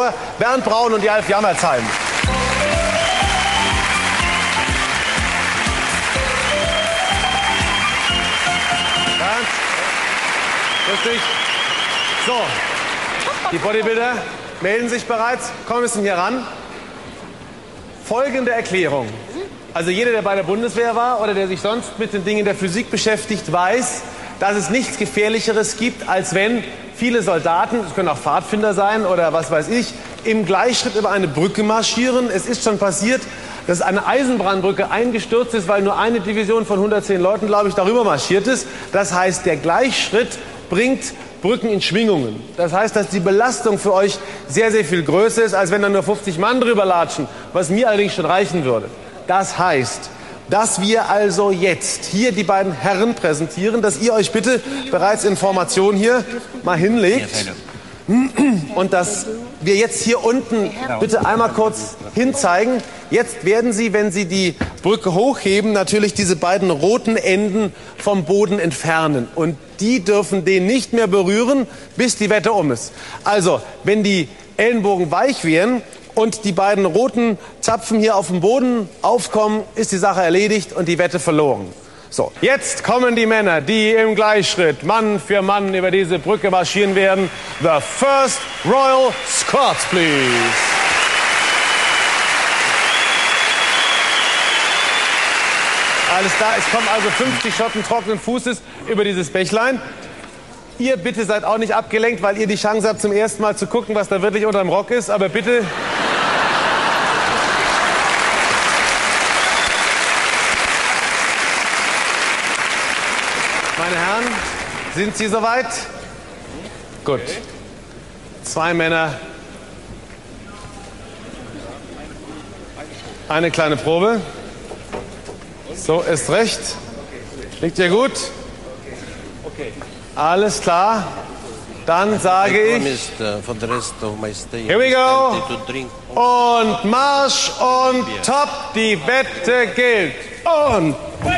Reporter Bernd Braun und Jalf Jammerzheim. Bernd, grüß dich. So, die Bodybuilder melden sich bereits. Kommen wir hier ran. Folgende Erklärung. Also jeder, der bei der Bundeswehr war oder der sich sonst mit den Dingen der Physik beschäftigt, weiß, dass es nichts Gefährlicheres gibt, als wenn viele Soldaten, es können auch Pfadfinder sein oder was weiß ich, im Gleichschritt über eine Brücke marschieren. Es ist schon passiert, dass eine Eisenbahnbrücke eingestürzt ist, weil nur eine Division von 110 Leuten, glaube ich, darüber marschiert ist. Das heißt, der Gleichschritt bringt Brücken in Schwingungen. Das heißt, dass die Belastung für euch sehr, sehr viel größer ist, als wenn da nur 50 Mann drüber latschen, was mir allerdings schon reichen würde. Das heißt, dass wir also jetzt hier die beiden Herren präsentieren, dass ihr euch bitte bereits Informationen hier mal hinlegt und dass wir jetzt hier unten bitte einmal kurz hinzeigen. Jetzt werden Sie, wenn Sie die Brücke hochheben, natürlich diese beiden roten Enden vom Boden entfernen. Und die dürfen den nicht mehr berühren, bis die Wette um ist. Also, wenn die Ellenbogen weich wären und die beiden roten Zapfen hier auf dem Boden aufkommen, ist die Sache erledigt und die Wette verloren. So, jetzt kommen die Männer, die im Gleichschritt Mann für Mann über diese Brücke marschieren werden. The First Royal Scots, please. Alles klar, es kommen also 50 Schotten trockenen Fußes über dieses Bächlein. Ihr bitte seid auch nicht abgelenkt, weil ihr die Chance habt, zum ersten Mal zu gucken, was da wirklich unterm Rock ist. Aber bitte... Meine Herren, sind Sie soweit? Gut. 2 Männer. Eine kleine Probe. So, ist recht. Liegt ihr gut? Alles klar. Dann sage ich... Here we go. Und Marsch und Top. Die Wette gilt. Und...